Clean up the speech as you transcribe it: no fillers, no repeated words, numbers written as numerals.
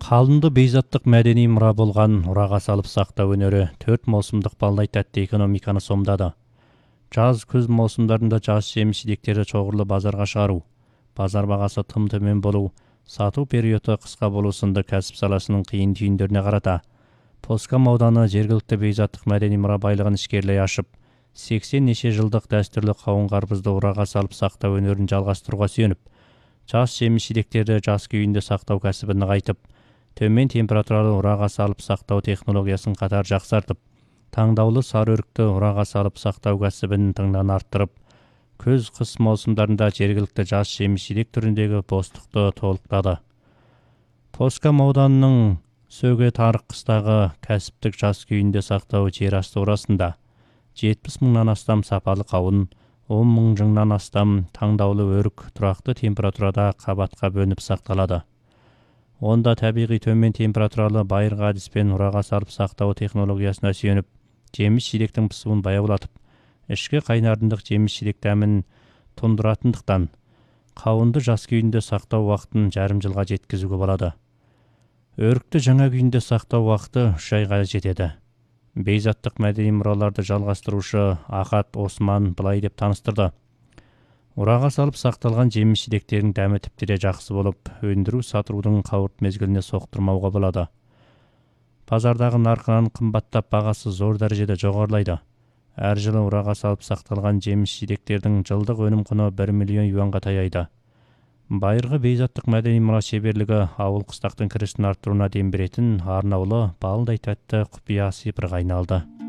Қалынды бейзаттық мәдени мұра болған ұраға салып сақтау өнері 4 маусымдық балдай тәтті экономиканы сомдады. Жаз, күз маусымдарында жас жеміс-жидектерді шоғырлы базарға шығару, базар бағасы тым төмен болу, сату периоды қысқа болу сынды кәсіп саласының қиын түйіндеріне қарата, Поскам ауданы жергілікті бейзаттық мәдени мұра байлығын ішкерлей ашып, 80 неше жылдық дәстүрлі қауын-қарбызды ұраға салып сақтау өнерін жалғастыруға сүйеніп, жас жеміс-жидектерді жас күйінде сақтау кәсібін нығайтып, төмен температуралы ұраға салып сақтау технологиясын қатар жақсартып, таңдаулы сарыөрікті ұраға салып сақтау кәсібін тыңнан арттырып, күз-қыс маусымдарында жергілікті жас жеміс-жидек түріндегі бостықты толықтады. Поскам ауданының Сөге тарық қыстағы кәсіптік жас күйінде сақтау жер асты орасында 70 мыңнан астам сапалы қауын, 10 мың жыңнан астам таңдаулы өрік тұрақты температурада қабатқа бөлініп сақталады. Онда табиғи төмен температуралы байырғы әдіспен ұраға салып сақтау технологиясына сүйеніп, жеміс-жидектің пысуын баяулатып, ішкі қайнардындық жеміс-жидек дәмін тұндыратындықтан, қауынды жас күйінде сақтау уақытын жарым жылға жеткізуге болады. Өрікті жаңа күйінде сақтау уақыты 3 айға жетеді. Бейзаттық мәдени мұраларды жалғастырушы Ахат Осман былай деп таныстырды. Ұраға салып сақталған жеміс-жидектердің дәмі тіпті де жақсы болып, өндіру сатырудың қауырт мезгіліне соқтырмауға болады. Базардағы нарқынан қымбаттап бағасы зор дәрежеде жоғарылайды. Әр жылы ұраға салып сақталған жеміс-жидектердің жылдық өнім құны 1 миллион юанға таяйды. Байырғы бейзаттық мәдени мұра шеберлігі ауыл қыстақтың кірісін арттыруына дем беретін арнаулы балдай тәтті құпия сыйпырға айналды.